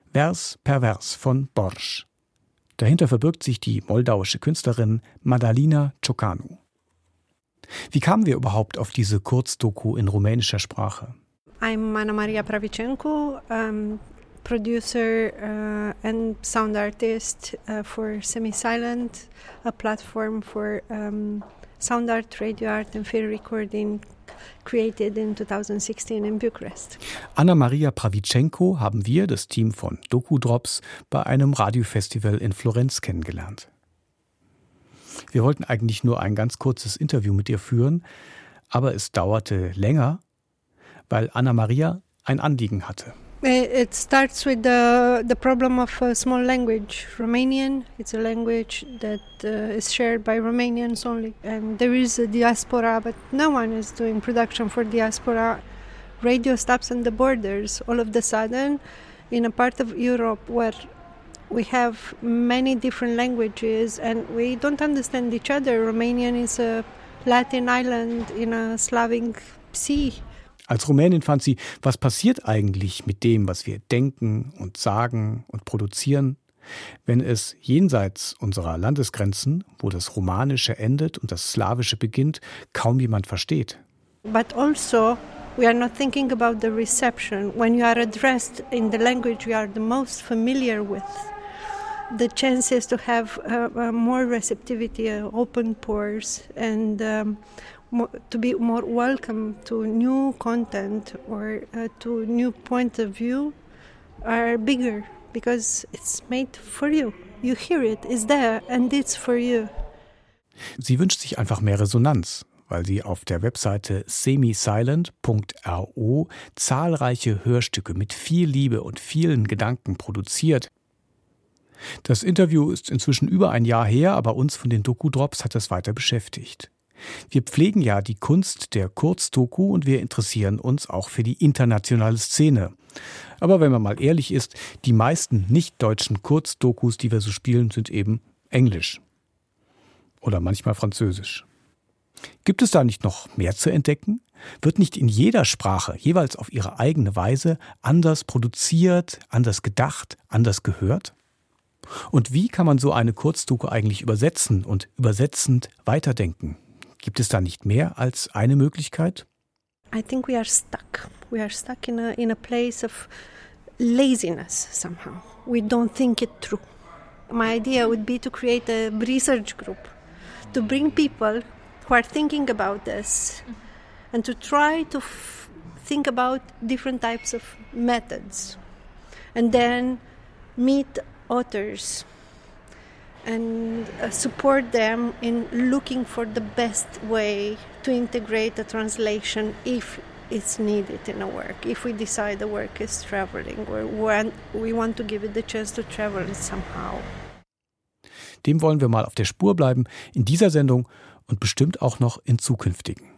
Vers pervers von Borsch. Dahinter verbirgt sich die moldauische Künstlerin Madalina Ciocanu. Wie kamen wir überhaupt auf diese Kurzdoku in rumänischer Sprache? I'm Ana Maria Pravicencu, producer and sound artist for Semi-Silent, a platform for sound art, radio art and film recording created in 2016 in Bucharest. Ana Maria Pravicencu haben wir, das Team von Doku-Drops, bei einem Radiofestival in Florenz kennengelernt. Wir wollten eigentlich nur ein ganz kurzes Interview mit ihr führen, aber es dauerte länger, weil Ana Maria ein Anliegen hatte. It starts with the problem of a small language, Romanian. It's a language that is shared by Romanians only. And there is a diaspora, but no one is doing production for diaspora. Radio stops on the borders. All of a sudden, in a part of Europe where we have many different languages and we don't understand each other. Romanian is a Latin island in a Slavic sea. Als Rumänin fand sie, was passiert eigentlich mit dem, was wir denken und sagen und produzieren, wenn es jenseits unserer Landesgrenzen, wo das Romanische endet und das Slawische beginnt, kaum jemand versteht. But also, we are not thinking about the reception. When you are addressed in the language you are the most familiar with, the chances to have more receptivity, open pores, and to be more welcome to new content or to new point of view are bigger because it's made for you. You hear it, it's there and it's for you. Sie wünscht sich einfach mehr Resonanz, weil sie auf der Webseite semisilent.ro zahlreiche Hörstücke mit viel Liebe und vielen Gedanken produziert. Das Interview ist inzwischen über ein Jahr her, aber uns von den Doku-Drops hat das weiter beschäftigt. Wir pflegen ja die Kunst der Kurzdoku und wir interessieren uns auch für die internationale Szene. Aber wenn man mal ehrlich ist, die meisten nicht-deutschen Kurzdokus, die wir so spielen, sind eben Englisch. Oder manchmal Französisch. Gibt es da nicht noch mehr zu entdecken? Wird nicht in jeder Sprache, jeweils auf ihre eigene Weise, anders produziert, anders gedacht, anders gehört? Und wie kann man so eine Kurzdoku eigentlich übersetzen und übersetzend weiterdenken? Gibt es da nicht mehr als eine Möglichkeit? I think we are stuck. We are stuck in a place of laziness somehow. We don't think it through. My idea would be to create a research group to bring people who are thinking about this and to try to think about different types of methods and then meet authors and support them in looking for the best way to integrate a translation if it's needed in a work, if we decide the work is traveling or when we want to give it the chance to travel somehow. Dem wollen wir mal auf der Spur bleiben in dieser Sendung und bestimmt auch noch in zukünftigen.